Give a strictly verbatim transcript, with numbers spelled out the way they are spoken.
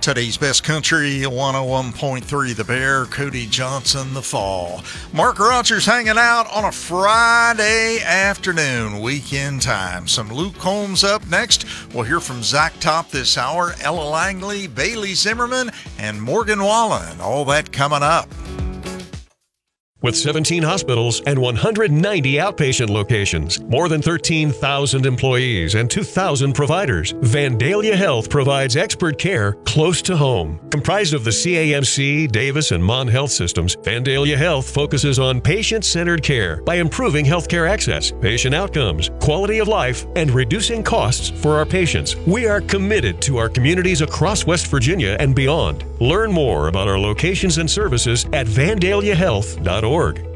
Today's Best Country, one oh one point three The Bear, Cody Johnson, The Fall. Mark Rogers hanging out on a Friday afternoon, weekend time. Some Luke Combs up next. We'll hear from Zach Top this hour, Ella Langley, Bailey Zimmerman, and Morgan Wallen. All that coming up. With seventeen hospitals and one hundred ninety outpatient locations, more than thirteen thousand employees, and two thousand providers, Vandalia Health provides expert care close to home. Comprised of the C A M C, Davis, and Mon Health systems, Vandalia Health focuses on patient-centered care by improving healthcare access, patient outcomes, quality of life, and reducing costs for our patients. We are committed to our communities across West Virginia and beyond. Learn more about our locations and services at vandalia health dot org.